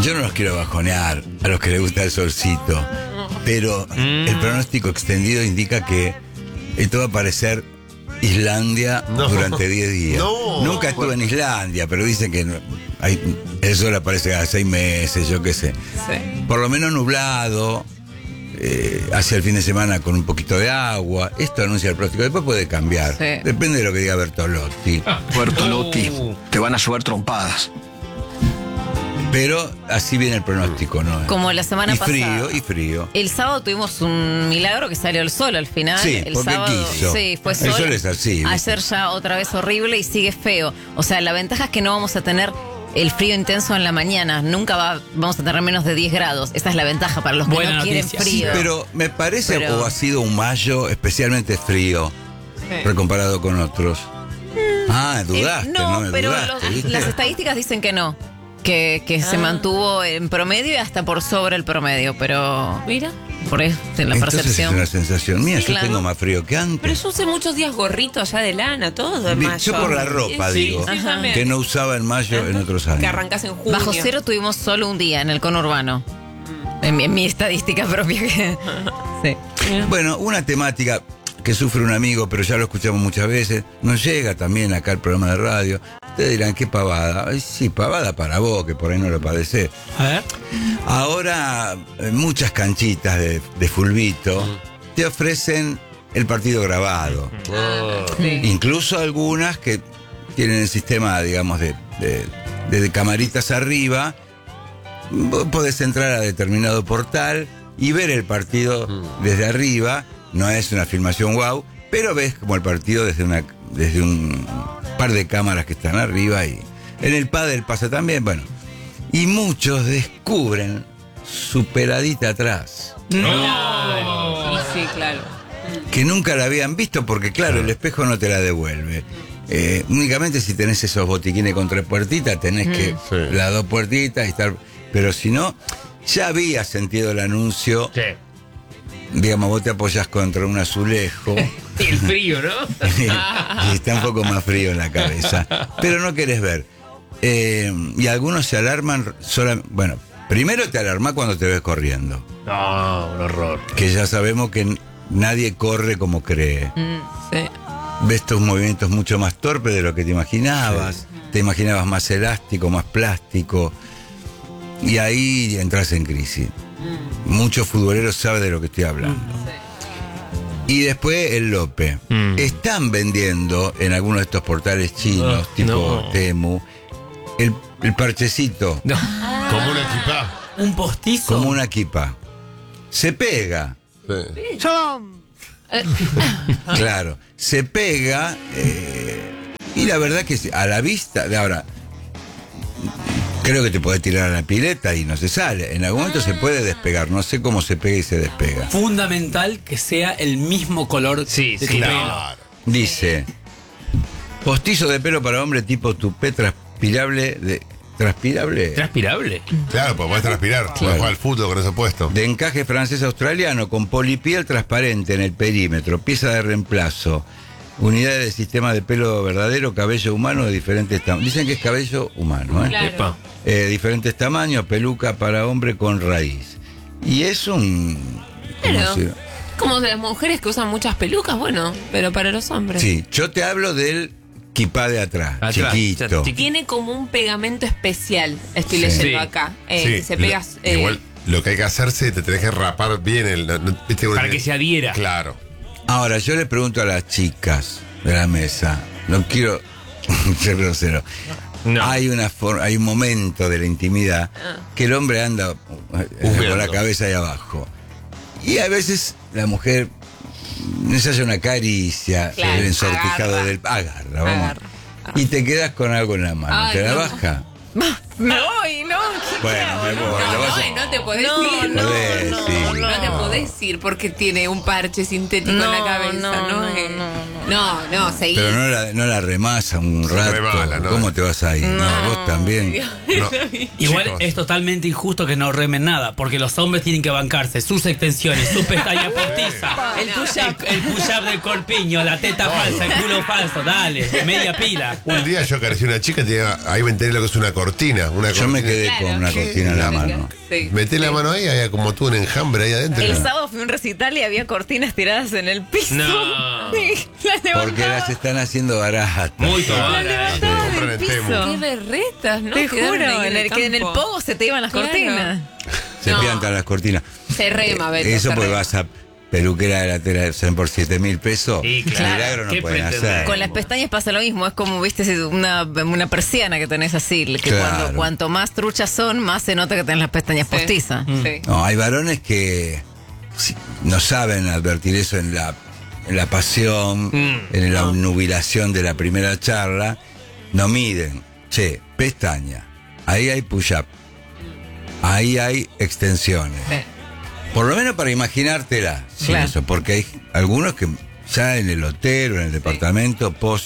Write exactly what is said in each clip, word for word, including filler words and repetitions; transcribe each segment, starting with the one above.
Yo no los quiero bajonear a los que les gusta el solcito, pero mm. el pronóstico extendido indica que esto va a parecer Islandia no. durante diez días. No. Nunca estuve en Islandia, pero dicen que no, hay, el sol aparece cada seis meses, yo qué sé. Sí. Por lo menos nublado, eh, hacia el fin de semana con un poquito de agua. Esto anuncia el pronóstico. Después puede cambiar. Sí. Depende de lo que diga Bertolotti. Ah. Bertolotti, uh. te van a llover trompadas. Pero así viene el pronóstico, ¿no? Como la semana y pasada. Y frío, y frío. El sábado tuvimos un milagro que salió el sol al final. Sí, el porque sábado, quiso. Sí, fue sol. El sol es así. Ayer ya otra vez horrible y sigue feo. O sea, la ventaja es que no vamos a tener el frío intenso en la mañana. Nunca va, vamos a tener menos de diez grados. Esa es la ventaja para los que Buena no quieren noticia. frío. Sí, pero me parece pero... o ha sido un mayo especialmente frío, sí. recomparado con otros. Mm. Ah, dudaste, eh, no, no me pero dudaste, los, las estadísticas dicen que no. Que, que ah. se mantuvo en promedio y hasta por sobre el promedio, pero... Mira. Por eso, en la Entonces percepción. Es una sensación mía, sí, yo claro. tengo más frío que antes. Pero yo usé muchos días gorrito allá de lana, todo en mayo. Yo por la ropa, sí, digo, sí, que no usaba en mayo Ajá. en otros años. Que arrancás en junio. Bajo cero tuvimos solo un día en el conurbano. Mm. En, mi, en mi estadística propia. Que... sí. Bueno, una temática que sufre un amigo, pero ya lo escuchamos muchas veces, nos llega también acá al programa de radio. Ustedes dirán, qué pavada. Ay, sí, pavada para vos, que por ahí no lo padecés. A ver. Ahora, muchas canchitas de, de fulbito mm. te ofrecen el partido grabado. Oh. Sí. Incluso algunas que tienen el sistema, digamos, de, de, de, de camaritas arriba. Vos podés entrar a determinado portal y ver el partido mm. desde arriba. No es una filmación wow, pero ves como el partido desde una desde un par de cámaras que están arriba, y en el pádel pasa también, bueno. Y muchos descubren su peladita atrás. No. Sí, sí, claro. Que nunca la habían visto porque, claro, el espejo no te la devuelve. Eh, únicamente si tenés esos botiquines con tres puertitas, tenés mm. que sí. las dos puertitas y estar... Pero si no, ya había sentido el anuncio... Sí. Digamos, vos te apoyás contra un azulejo. El frío, ¿no? y está un poco más frío en la cabeza. Pero no querés ver. Eh, y algunos se alarman solamente. Bueno, primero te alarmás cuando te ves corriendo. No, un horror. Que ya sabemos que nadie corre como cree. Mm, sí. Ves tus movimientos mucho más torpes de lo que te imaginabas. Sí. Te imaginabas más elástico, más plástico. Y ahí entras en crisis. Muchos futboleros saben de lo que estoy hablando. Sí. Y después el Lope. Mm. Están vendiendo en algunos de estos portales chinos, oh, tipo no. Temu, el, el parchecito. No. Ah. Como una equipa. Un postizo. Como una equipa. Se pega. Sí. Claro. Se pega. Eh, y la verdad que a la vista de ahora. Creo que te podés tirar a la pileta y no se sale. En algún momento se puede despegar. No sé cómo se pega y se despega. Fundamental que sea el mismo color sí, de sí, tu claro. pelo. Dice: postizo de pelo para hombre tipo tupé transpirable de. ¿Transpirable? ¿Transpirable? Claro, pues podés transpirar. Claro. Podés jugar al fútbol con ese puesto. De encaje francés-australiano con polipiel transparente en el perímetro. Pieza de reemplazo. Unidades de sistema de pelo verdadero, cabello humano de diferentes tamaños. Dicen que es cabello humano, ¿eh? Claro. Eh, diferentes tamaños, peluca para hombre con raíz. Y es un... Claro. Si... Como de las mujeres que usan muchas pelucas, bueno, pero para los hombres. Sí, yo te hablo del kipá de atrás, atrás chiquito. chiquito. Tiene como un pegamento especial, estoy sí. leyendo sí. acá. Eh, sí. que se pega... Lo, eh, igual, lo que hay que hacerse, te tenés que rapar bien el... ¿viste? Para que se adhiera. Claro. Ahora, yo le pregunto a las chicas de la mesa, no quiero ser grosero, no. hay una for- hay un momento de la intimidad que el hombre anda eh, con la cabeza ahí abajo. Y a veces la mujer ensaya una caricia, claro, el ensortijado agarra. del... Agarra, vamos. Agarra. Y te quedas con algo en la mano, Ay, te la no. baja. Me voy, no. Bueno, me voy. No, lo vas a- no, y no te podés No, ir. no, Podés, no, sí. no. No te podés ir porque tiene un parche sintético No, en la cabeza, no, ¿no? no, Eh, no, no, no, seguí. Pero no la, no la remasa un Se rato. remala, ¿no? ¿Cómo te vas a ir? No, No. vos también. No. Igual Chicos. es totalmente injusto que no remen nada, porque los hombres tienen que bancarse sus extensiones, su pestaña postiza, El push-up. el, el push-up del corpiño, la teta falsa, el culo falso, dale, media pila. Un día yo acaricié a una chica y tenía, ahí me enteré lo que es una cortina. Una Yo me cortina. quedé Claro, con una ¿Qué? cortina en la Sí. mano. Sí. Meté la mano ahí, había como tú un enjambre ahí adentro. El sábado fui a un recital y había cortinas tiradas en el piso. No. Sí, las levantaban. Porque las están haciendo baratas. Muy Las tomada. levantaban compran del en Temu. piso. Qué berretas, ¿no? Te Quedaron juro, ahí en el, que en el campo. pogo se te iban las Claro. cortinas. Se No. piantan las cortinas. Se rema, Beto. Eso se pues rema. vas a peluquera de la tela sean por siete mil pesos. Sí, claro. Milagro no ¿Qué pueden pretendés? hacer. Con las pestañas pasa lo mismo, es como, viste, si una, una persiana que tenés así, que Claro. cuando, cuanto más truchas son, más se nota que tenés las pestañas Sí. postizas. Sí. No, hay varones que sí, no saben advertir eso en la, en la pasión, Mm. en la nubilación de la primera charla. No miden. Che, pestaña. Ahí hay push-up. Ahí hay extensiones. Sí. Por lo menos para imaginártela. sin Claro. eso, porque hay algunos que ya en el hotel o en el departamento, post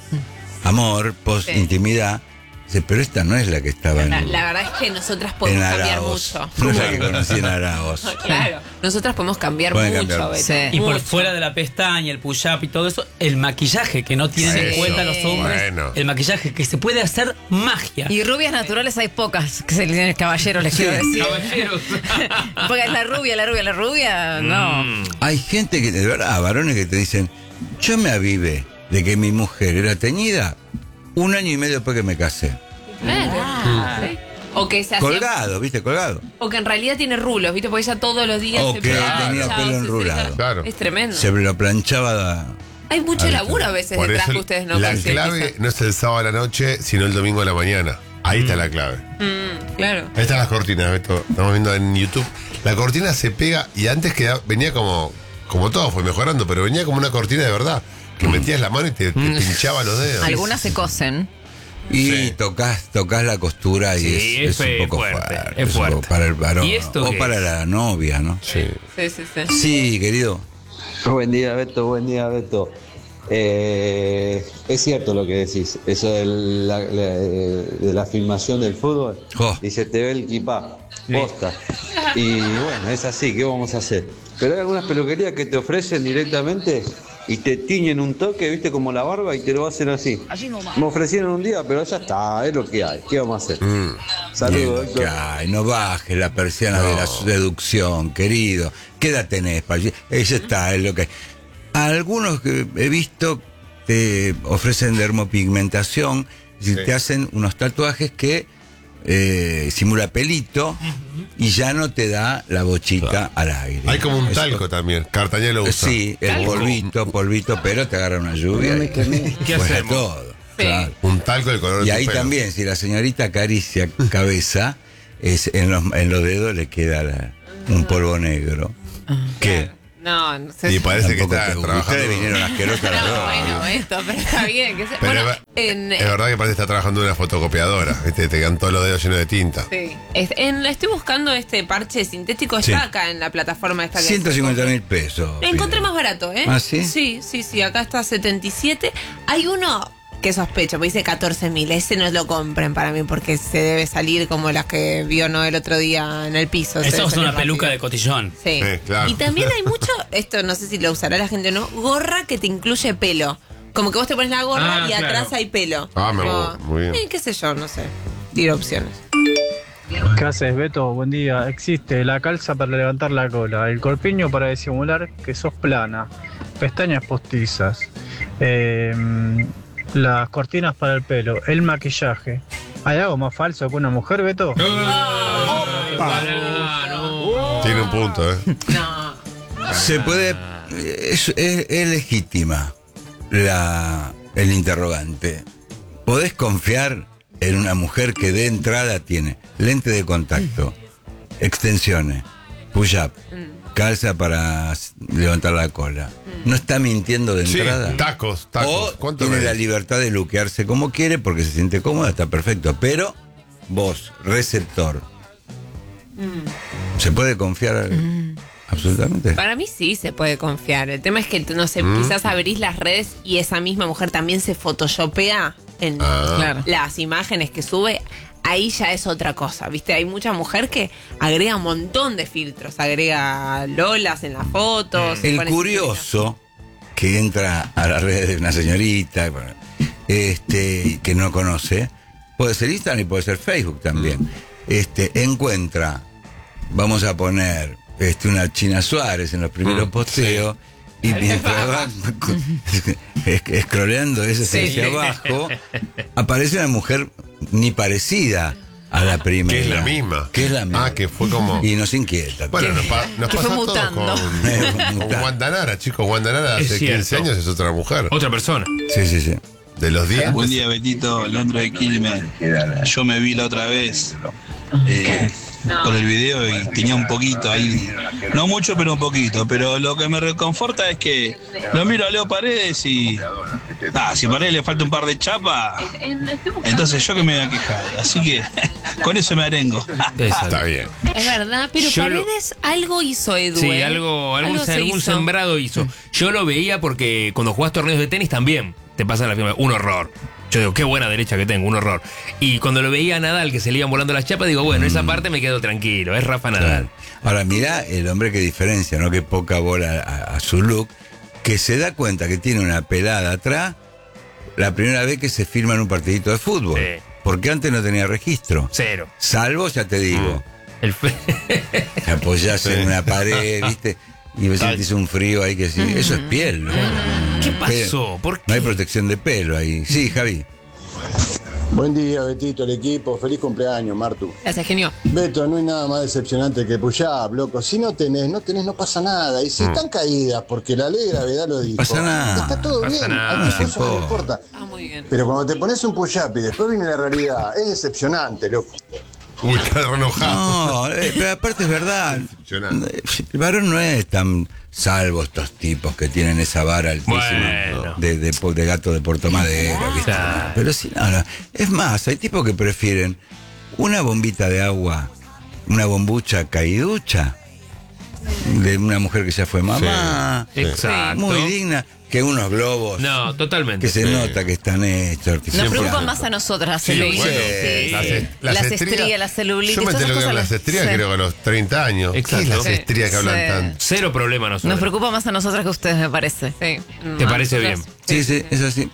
amor, post Sí. intimidad, dice, pero esta no es la que estaba en, La, la verdad es que nosotras en podemos cambiar Araos. mucho. No es la que conocí en Araos. Claro. Nosotras podemos cambiar Pueden mucho, cambiar. Beto. Sí. Y por Mucho. fuera de la pestaña, el push-up y todo eso, el maquillaje que no tienen en Eso. cuenta los hombres. Bueno. El maquillaje que se puede hacer magia. Y rubias naturales hay pocas, que se le dicen caballeros, les quiero decir. Caballeros. Porque la rubia, la rubia, la rubia, no. Hay gente que, de verdad, varones que te dicen, yo me avivé de que mi mujer era teñida un año y medio después que me casé. Claro. Sí. O que se hacía- Colgado, ¿viste? Colgado. O que en realidad tiene rulos, ¿viste? Porque ella todos los días O se que plancha, tenía pelo se enrulado. seca. Claro. Es tremendo. Se lo planchaba. Hay mucho Ahí laburo está. a veces Por detrás eso que ustedes no la concientizan. clave no es el sábado a la noche, sino el domingo a la mañana. Ahí está la clave. Mm, claro. Ahí están las cortinas, Beto. Estamos viendo en YouTube. La cortina se pega y antes quedaba, venía como, como todo, fue mejorando, pero venía como una cortina de verdad. Que metías la mano y te, te pinchaba los dedos. Algunas se cosen. Y Sí. tocas, tocas la costura y Sí, es, es es un poco fuerte, fuerte. es es un poco fuerte. para el varón. ¿Y esto o qué para es? la novia, ¿no? Sí. Sí, sí, sí. Sí, querido. Buen día, Beto, buen día, Beto. Eh, es cierto lo que decís, eso de la, la- de la filmación del fútbol. Jo. Dice, te ve el equipa, posta. Y bueno, es así, ¿qué vamos a hacer? Pero hay algunas peluquerías que te ofrecen directamente y te tiñen un toque, viste, como la barba y te lo hacen así. Me ofrecieron un día, pero ya está, es lo que hay. ¿Qué vamos a hacer? Mm. Saludos, Bien, Héctor. ay, no bajes la persiana de la seducción, querido. ¿Qué edad tenés? pa- Ella está, es lo que hay. Algunos que he visto te ofrecen dermopigmentación y Sí. te hacen unos tatuajes que eh, simula pelito y ya no te da la bochita al aire. Hay como un Eso- talco también. Cartañé lo usa. Sí, el ¿Talco? polvito, polvito, pero te agarra una lluvia y ¿Qué fuera hacemos? todo. Sí. Claro. Un talco del color Y de tu ahí pelo. también, si la señorita acaricia cabeza, es, en, los, en los dedos le queda la- un polvo negro. ¿Qué? No, no sé. Y parece que Tampoco está te gusta. trabajando. Ustedes vinieron asquerosas las No, dos. bueno, esto, pero está bien. Que se- Pero bueno, es, en, es verdad que parece que está trabajando en una fotocopiadora. ¿Viste? Te quedan todos los dedos llenos de tinta. sí. Es- en- estoy buscando este parche sintético, Sí. está acá en la plataforma esta que ciento cincuenta se mil pesos. Lo encontré pide. más barato, ¿eh? ¿Ah, sí? Sí, sí, sí. Acá está setenta y siete. Hay uno que sospecho, me dice catorce mil. Ese no lo compren para mí porque se debe salir como las que vio no el otro día en el piso. Se Eso debe es salir una rápido. peluca de cotillón. Sí. Sí, claro. Y también hay mucho, esto no sé si lo usará la gente o no, gorra que te incluye pelo. Como que vos te pones la gorra Ah, y atrás claro. hay pelo. Ah, me Como, gusta, muy bien. eh, qué sé yo, no sé. Tiro opciones. ¿Qué haces, Beto? Buen día. Existe la calza para levantar la cola, el corpiño para disimular que sos plana, pestañas postizas, eh, las cortinas para el pelo, el maquillaje. ¿Hay algo más falso que una mujer, Beto? Tiene un punto, ¿eh? No. Se puede. Es, es- es legítima la, el interrogante. ¿Podés confiar en una mujer que de entrada tiene lente de contacto, extensiones, push-up, calza para s- levantar la cola? ¿No está mintiendo de Sí, entrada? tacos, tacos. O ¿Cuánto tiene medís? la libertad de luquearse como quiere porque se siente cómoda, está perfecto. Pero vos, receptor, ¿se puede confiar absolutamente? Para mí sí se puede confiar. El tema es que, no sé, Mm. quizás abrís las redes y esa misma mujer también se photoshopea en Ah. Claro. las imágenes que sube. Ahí ya es otra cosa, ¿viste? Hay mucha mujer que agrega un montón de filtros. Agrega lolas en las fotos. El pone- curioso que entra a las redes de una señorita bueno, este, que no conoce, puede ser Instagram y puede ser Facebook también. este, encuentra, vamos a poner este, una China Suárez en los primeros Mm, posteos, y mientras va escroleando eso hacia Sí. abajo, aparece una mujer ni parecida a la primera. Que es la misma. Que es la misma. Ah, que fue como. Y nos inquieta. Bueno, nos, pa- nos que pasa fue todo mutando. con, con Guandanara, chicos. Guandanara Es hace cierto. quince años es otra mujer. Otra persona. Sí, sí, sí. De los diez. Buen día, Betito, Leandro de Quilmes. Yo me vi la otra vez eh, con el video y tenía un poquito ahí, no mucho, pero un poquito. Pero lo que me reconforta es que lo miro a Leo Paredes y. Ah, si a Paredes le falta un par de chapas, entonces yo que me voy a quejar. Así que con eso me arengo. Está bien. Es verdad, pero Yo lo- Paredes algo hizo, Edu. Sí, ¿eh? algo, algún, se algún hizo. sembrado hizo. Yo lo veía porque cuando jugás torneos de tenis también te pasan la firma. Un horror. Yo digo, qué buena derecha que tengo, un horror. Y cuando lo veía a Nadal que se le iban volando las chapas, digo, bueno, esa parte me quedo tranquilo, es Rafa Nadal. Claro. Ahora, mirá el hombre que diferencia, ¿no? Que poca bola a, a su look, que se da cuenta que tiene una pelada atrás la primera vez que se firma en un partidito de fútbol. Sí. Porque antes no tenía registro. Cero. Salvo, ya te digo, El fe- te apoyás en una pared, ¿viste? Y vos sentís un frío ahí que sí. Eso es piel, ¿no? ¿Qué pasó? ¿Por qué? No hay protección de pelo ahí. Sí, Javi. Buen día, Betito, el equipo. Feliz cumpleaños, Martu. Gracias, genio. Beto, no hay nada más decepcionante que push-up, loco. Si no tenés, no tenés, no pasa nada. Y si están caídas, porque la ley de gravedad lo dijo, Pasa nada. está todo Pasa bien. nada. A mí No eso no me importa. Ah, muy bien. Pero cuando te pones un push-up y después viene la realidad, es decepcionante, loco. Uy, está enojado. No, eh, pero aparte es verdad. Decepcionante. El varón no es tan salvo estos tipos que tienen esa vara altísima Bueno. de, de, de gato de Puerto Madero, ¿viste? Claro. Pero sí, no, no. Es más, hay tipos que prefieren una bombita de agua, una bombucha caiducha de una mujer que ya fue mamá, Sí, sí. Exacto. muy digna, que unos globos No, totalmente. que se Sí. nota que están hechos Nos artificialmente. preocupa más a nosotras la Sí, celulitis. bueno, sí, las, sí. est- Las estrías, la celulitis. Yo me todas entero esas que cosas las estrías sí. creo que a los treinta años. ¿Qué Exacto. es las Sí. estrías que hablan Sí. tanto? Cero problema nosotros. Nos preocupa más a nosotras que a ustedes, me parece. Sí. ¿Te parece bien? Sí, sí, es así.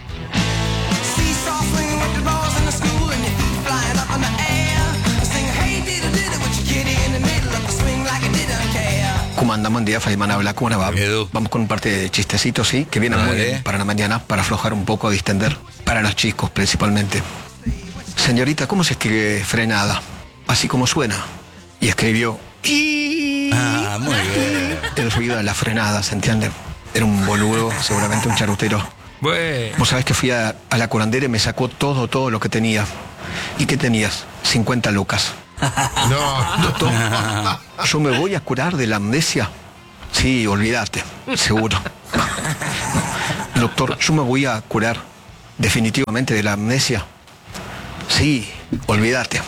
¿Cómo anda? Buen día, Feynman habla. ¿Cómo le va? Edu. Vamos con un par de chistecitos, ¿sí? Que vienen muy Vale. bien para la mañana, para aflojar un poco, distender. Para los chicos, principalmente. Señorita, ¿cómo se escribe frenada? Así como suena. Y escribió... "Y". Ah, muy bien. En el ruido de la frenada, ¿se entiende? Era un boludo, seguramente un charutero. Bueno. Vos sabés que fui a, a la curandera y me sacó todo, todo lo que tenía. ¿Y qué tenías? cincuenta lucas. No, Doctor, ¿yo me voy a curar de la amnesia? Sí, olvídate, seguro. Doctor, ¿yo me voy a curar definitivamente de la amnesia? Sí, olvídate.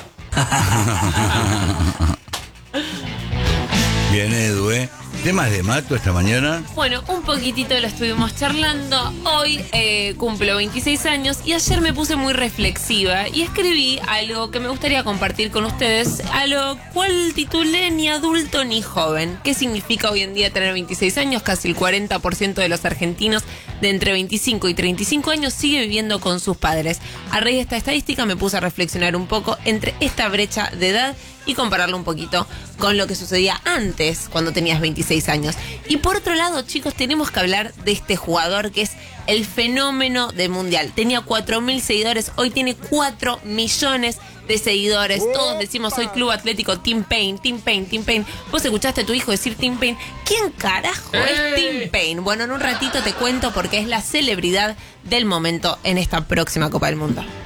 Bien, Edu, ¿eh? ¿Temas de Mato esta mañana? Bueno, un poquitito lo estuvimos charlando. Hoy eh, cumplo veintiséis años y ayer me puse muy reflexiva y escribí algo que me gustaría compartir con ustedes, a lo cual titulé Ni adulto ni joven. ¿Qué significa hoy en día tener veintiséis años? Casi el cuarenta por ciento de los argentinos de entre veinticinco y treinta y cinco años sigue viviendo con sus padres. A raíz de esta estadística me puse a reflexionar un poco entre esta brecha de edad y compararlo un poquito con lo que sucedía antes, cuando tenías veintiséis años. Y por otro lado, chicos, tenemos que hablar de este jugador que es el fenómeno del Mundial. Tenía cuatro mil seguidores, hoy tiene cuatro millones de seguidores. Todos decimos hoy Club Atlético Team Pain, Team Pain, Team Pain. Vos escuchaste a tu hijo decir Team Pain. ¿Quién carajo es Team Pain? Bueno, en un ratito te cuento porque es la celebridad del momento en esta próxima Copa del Mundo.